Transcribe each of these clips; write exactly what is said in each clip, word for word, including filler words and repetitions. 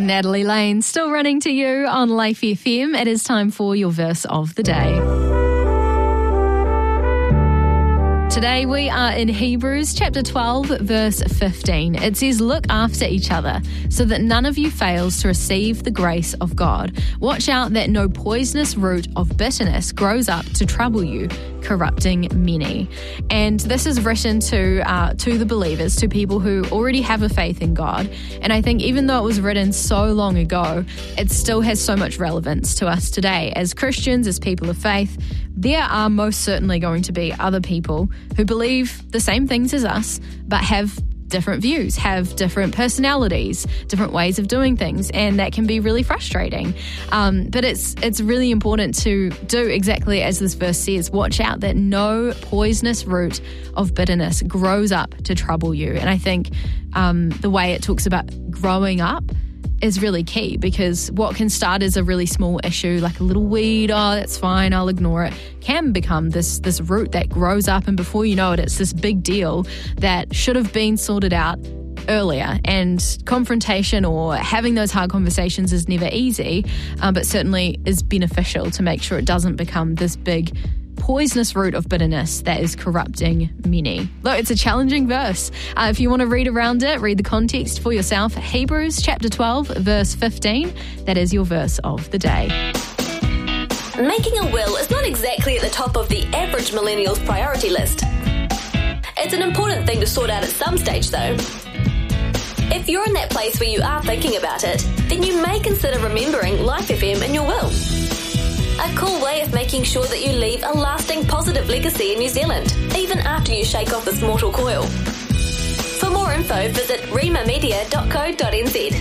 Natalie Lane still running to you on Life F M. It is time for your verse of the day. Today we are in Hebrews chapter twelve, verse fifteen. It says, "Look after each other so that none of you fails to receive the grace of God. Watch out that no poisonous root of bitterness grows up to trouble you, corrupting many." And this is written to uh, to the believers, to people who already have a faith in God. And I think even though it was written so long ago, it still has so much relevance to us today. As Christians, as people of faith, there are most certainly going to be other people who believe the same things as us, but have different views, have different personalities, different ways of doing things, and that can be really frustrating. Um, but it's it's really important to do exactly as this verse says. Watch out that no poisonous root of bitterness grows up to trouble you. And I think um, the way it talks about growing up is really key, because what can start as a really small issue, like a little weed, oh, that's fine, I'll ignore it, can become this this root that grows up, and before you know it, it's this big deal that should have been sorted out earlier. And confrontation or having those hard conversations is never easy, um, but certainly is beneficial to make sure it doesn't become this big poisonous root of bitterness that is corrupting many. Look, it's a challenging verse. Uh, if you want to read around it, read the context for yourself. Hebrews chapter twelve, verse fifteen. That is your verse of the day. Making a will is not exactly at the top of the average millennial's priority list. It's an important thing to sort out at some stage, though. If you're in that place where you are thinking about it, then you may consider remembering Life F M in your will. A cool way of making sure that you leave a lasting positive legacy in New Zealand, even after you shake off this mortal coil. For more info, visit rima media dot co dot n z.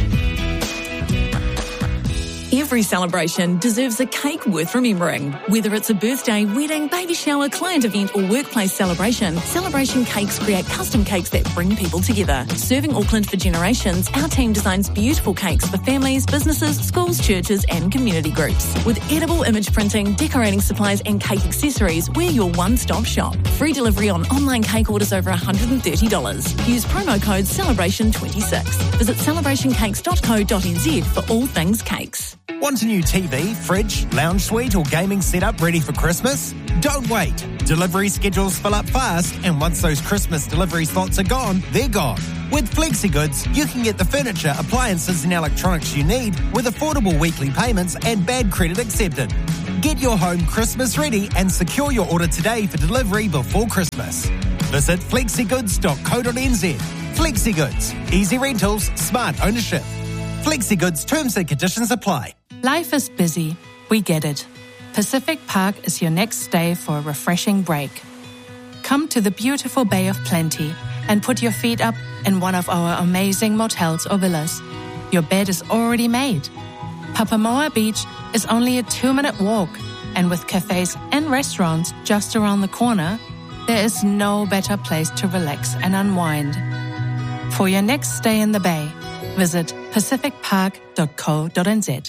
Every celebration deserves a cake worth remembering. Whether it's a birthday, wedding, baby shower, client event or workplace celebration, Celebration Cakes create custom cakes that bring people together. Serving Auckland for generations, our team designs beautiful cakes for families, businesses, schools, churches and community groups. With edible image printing, decorating supplies and cake accessories, we're your one-stop shop. Free delivery on online cake orders over one hundred thirty dollars. Use promo code celebration twenty-six. Visit celebration cakes dot co dot n z for all things cakes. Want a new T V, fridge, lounge suite or gaming setup ready for Christmas? Don't wait. Delivery schedules fill up fast, and once those Christmas delivery slots are gone, they're gone. With FlexiGoods, you can get the furniture, appliances and electronics you need with affordable weekly payments and bad credit accepted. Get your home Christmas ready and secure your order today for delivery before Christmas. Visit flexi goods dot co dot n z. FlexiGoods. Easy rentals, smart ownership. FlexiGoods terms and conditions apply. Life is busy. We get it. Pacific Park is your next stay for a refreshing break. Come to the beautiful Bay of Plenty and put your feet up in one of our amazing motels or villas. Your bed is already made. Papamoa Beach is only a two-minute walk, and with cafes and restaurants just around the corner, there is no better place to relax and unwind. For your next stay in the Bay, visit pacific park dot co dot n z.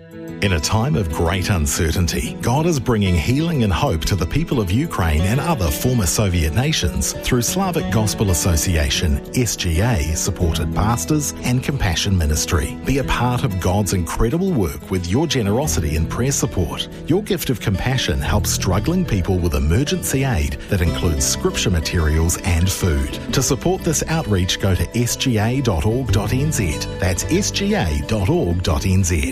In a time of great uncertainty, God is bringing healing and hope to the people of Ukraine and other former Soviet nations through Slavic Gospel Association, S G A, supported pastors and compassion ministry. Be a part of God's incredible work with your generosity and prayer support. Your gift of compassion helps struggling people with emergency aid that includes scripture materials and food. To support this outreach, go to s g a dot org dot n z. That's s g a dot org dot n z.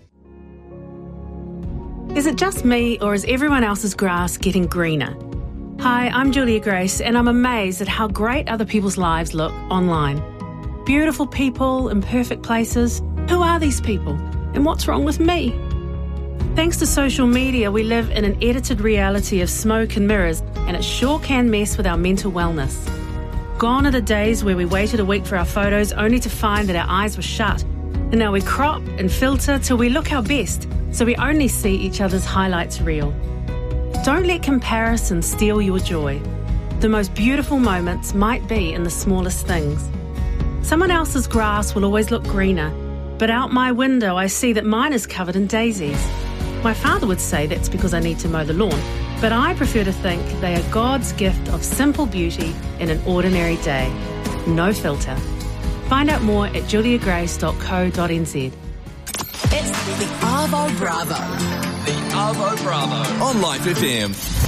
Is it just me, or is everyone else's grass getting greener? Hi, I'm Julia Grace, and I'm amazed at how great other people's lives look online. Beautiful people in perfect places. Who are these people? And what's wrong with me? Thanks to social media, we live in an edited reality of smoke and mirrors, and it sure can mess with our mental wellness. Gone are the days where we waited a week for our photos only to find that our eyes were shut. And now we crop and filter till we look our best, so we only see each other's highlights reel. Don't let comparison steal your joy. The most beautiful moments might be in the smallest things. Someone else's grass will always look greener, but out my window I see that mine is covered in daisies. My father would say that's because I need to mow the lawn, but I prefer to think they are God's gift of simple beauty in an ordinary day. No filter. Find out more at julia grace dot co dot n z. It's the Arvo Bravo. The Arvo Bravo on Life F M.